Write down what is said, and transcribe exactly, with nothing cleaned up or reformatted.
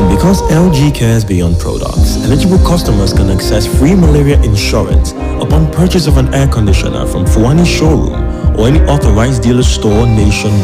And because L G cares beyond products, eligible customers can access free malaria insurance upon purchase of an air conditioner from Fuani Showroom or any authorized dealer store nationwide.